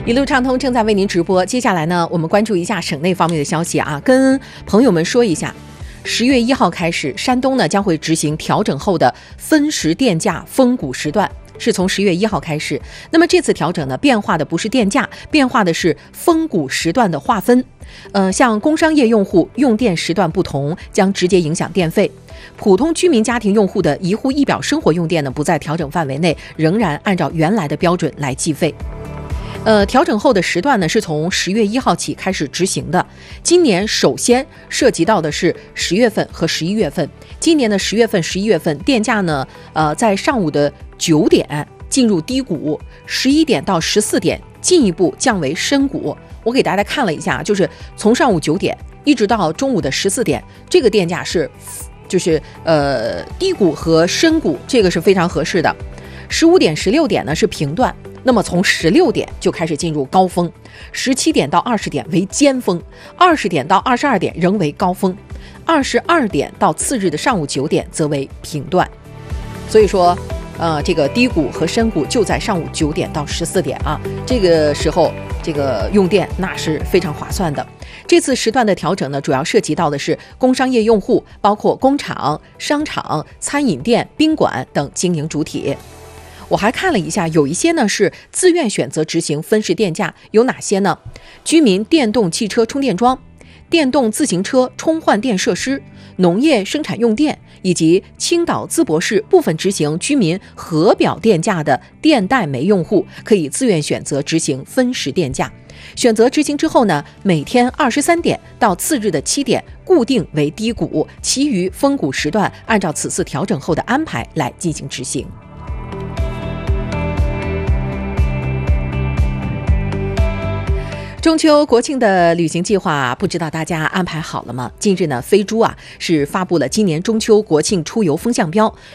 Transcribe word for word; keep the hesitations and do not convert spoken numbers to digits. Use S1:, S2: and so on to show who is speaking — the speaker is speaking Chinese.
S1: 一路畅通正在为您直播。接下来呢，我们关注一下省内方面的消息啊，跟朋友们说一下，十月一号开始，山东呢将会执行调整后的分时电价峰谷时段，是从十月一号开始。那么这次调整呢，变化的不是电价，变化的是峰谷时段的划分。呃，像工商业用户用电时段不同，将直接影响电费。普通居民家庭用户的一户一表生活用电呢，不在调整范围内，仍然按照原来的标准来计费。呃，调整后的时段呢，是从十月一号起开始执行的。今年首先涉及到的是十月份和十一月份。今年的十月份、十一月份电价呢，呃，在上午的九点进入低谷，十一点到十四点进一步降为深谷。我给大家看了一下，就是从上午九点一直到中午的十四点，这个电价是，就是呃低谷和深谷，这个是非常合适的。十五点、十六点呢是平段。那么从十六点就开始进入高峰，十七点到二十点为尖峰，二十点到二十二点仍为高峰，二十二点到次日的上午九点则为平段。所以说，呃，这个低谷和深谷就在上午九点到十四点啊，这个时候这个用电那是非常划算的。这次时段的调整呢，主要涉及到的是工商业用户，包括工厂、商场、餐饮店、宾馆等经营主体。我还看了一下，有一些呢是自愿选择执行分时电价，有哪些呢？居民电动汽车充电桩、电动自行车充换电设施、农业生产用电，以及青岛淄博市部分执行居民核表电价的电带煤用户，可以自愿选择执行分时电价。选择执行之后呢，每天二十三点到次日的七点固定为低谷，其余峰谷时段按照此次调整后的安排来进行执行。中秋国庆的旅行计划，不知道大家安排好了吗？近日呢，飞猪啊是发布了今年中秋国庆出游风向标，